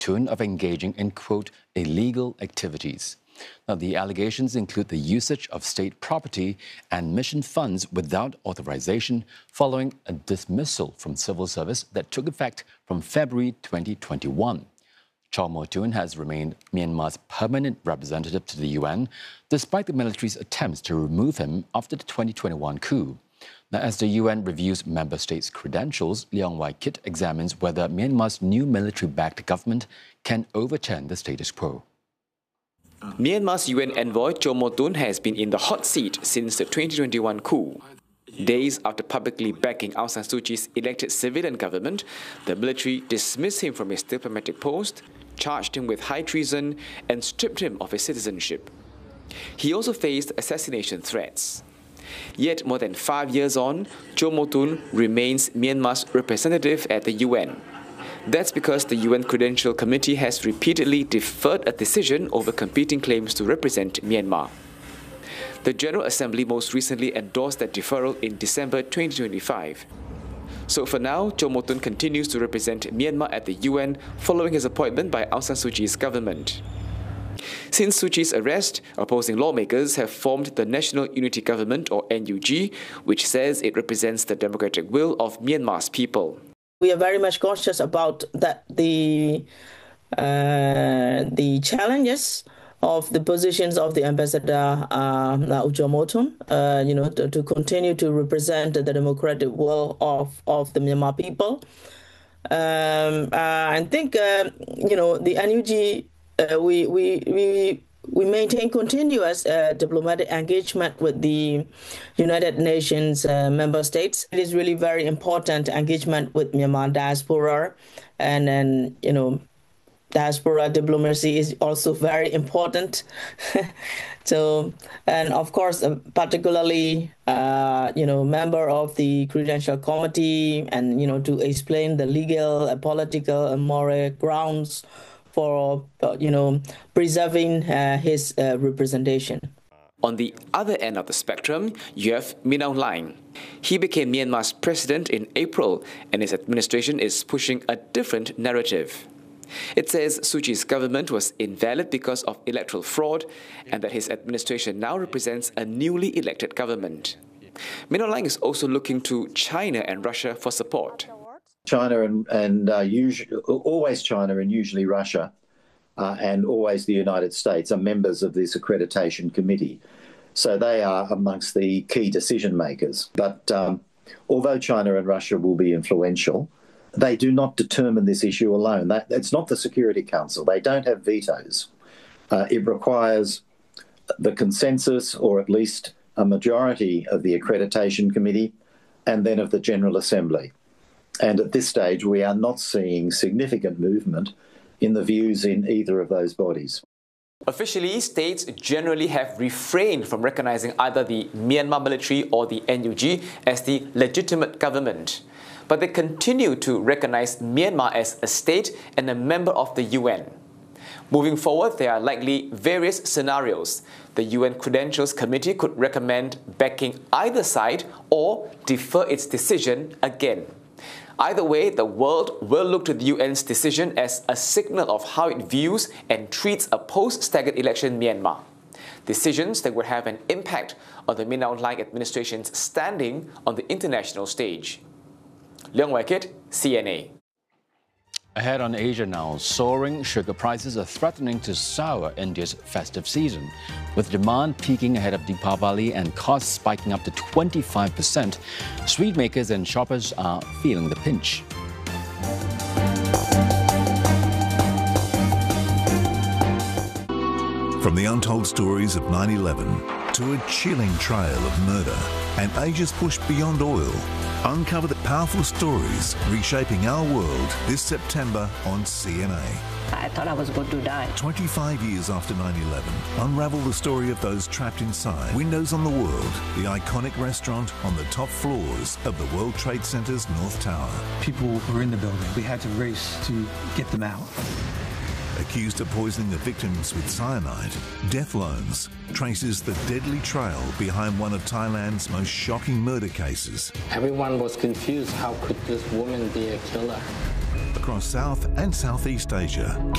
Tun of engaging in, quote, illegal activities. Now, the allegations include the usage of state property and mission funds without authorization following a dismissal from civil service that took effect from February 2021. Chow Mo-tun has remained Myanmar's permanent representative to the UN, despite the military's attempts to remove him after the 2021 coup. Now, as the UN reviews member states' credentials, Leong Wai-kit examines whether Myanmar's new military-backed government can overturn the status quo. Myanmar's UN envoy Chow Mo-tun has been in the hot seat since the 2021 coup. Days after publicly backing Aung San Suu Kyi's elected civilian government, the military dismissed him from his diplomatic post, charged him with high treason, and stripped him of his citizenship. He also faced assassination threats. Yet, more than 5 years on, Chow Mo-tun remains Myanmar's representative at the UN. That's because the UN Credential Committee has repeatedly deferred a decision over competing claims to represent Myanmar. The General Assembly most recently endorsed that deferral in December 2025. So for now, Chow Mo-tun continues to represent Myanmar at the UN following his appointment by Aung San Suu Kyi's government. Since Suu Kyi's arrest, opposing lawmakers have formed the National Unity Government, or NUG, which says it represents the democratic will of Myanmar's people. We are very much conscious about that the challenges of the positions of the ambassador Chow Mo-tun, to continue to represent the democratic will of the Myanmar people. I think the NUG we maintain continuous diplomatic engagement with the United Nations member states. It is really very important engagement with Myanmar diaspora, and then diaspora diplomacy is also very important. So, and of course, particularly, member of the Credential Committee, and, to explain the legal, political, and moral grounds for, preserving his representation. On the other end of the spectrum, you have Min Aung Hlaing. He became Myanmar's president in April, and his administration is pushing a different narrative. It says Suu Kyi's government was invalid because of electoral fraud, and that his administration now represents a newly elected government. Min Aung Hlaing is also looking to China and Russia for support. China and always China and usually Russia and always the United States are members of this accreditation committee. So they are amongst the key decision makers. But although China and Russia will be influential, they do not determine this issue alone. It's not the Security Council. They don't have vetoes. It requires the consensus, or at least a majority of the accreditation committee, and then of the General Assembly. And at this stage, we are not seeing significant movement in the views in either of those bodies. Officially, states generally have refrained from recognizing either the Myanmar military or the NUG as the legitimate government. But they continue to recognize Myanmar as a state and a member of the UN. Moving forward, there are likely various scenarios. The UN Credentials Committee could recommend backing either side or defer its decision again. Either way, the world will look to the UN's decision as a signal of how it views and treats a post-staggered election Myanmar. Decisions that will have an impact on the Min Aung Hlaing administration's standing on the international stage. Leong Wai-kit, CNA. Ahead on Asia now, soaring sugar prices are threatening to sour India's festive season. With demand peaking ahead of Deepavali and costs spiking up to 25%, sweet makers and shoppers are feeling the pinch. From the untold stories of 9/11 to a chilling trail of murder and Asia's push beyond oil, uncover the powerful stories reshaping our world this September on CNA. I thought I was going to die. 25 years after 9/11, unravel the story of those trapped inside. Windows on the World, the iconic restaurant on the top floors of the World Trade Center's North Tower. People were in the building. We had to race to get them out. Accused of poisoning the victims with cyanide, Death Loans traces the deadly trail behind one of Thailand's most shocking murder cases. Everyone was confused. How could this woman be a killer? Across South and Southeast Asia,